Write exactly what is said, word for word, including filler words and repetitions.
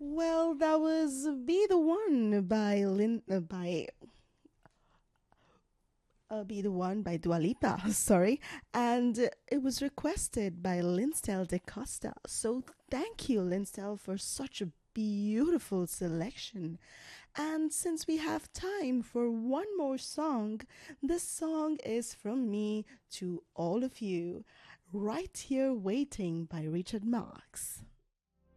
Well, that was "Be the One" by Lin uh, by uh, "Be the One" by Dua Lipa. Sorry, and uh, it was requested by Linstel de Costa. So thank you, Linstel, for such a beautiful selection. And since we have time for one more song, this song is from me to all of you. Right Here Waiting by Richard Marx.